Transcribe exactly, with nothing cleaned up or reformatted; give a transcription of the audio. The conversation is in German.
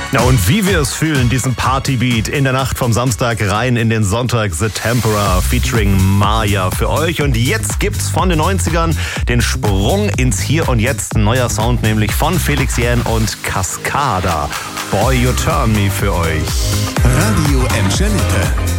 Na und wie wir es fühlen, diesen Partybeat in der Nacht vom Samstag rein in den Sonntag, The Temperrr featuring Maya für euch. Und jetzt gibt's von den neunzigern den Sprung ins Hier und Jetzt. Ein neuer Sound, nämlich von Felix Jähn und Cascada. Boy, You Turn Me für euch. Radio Enschede.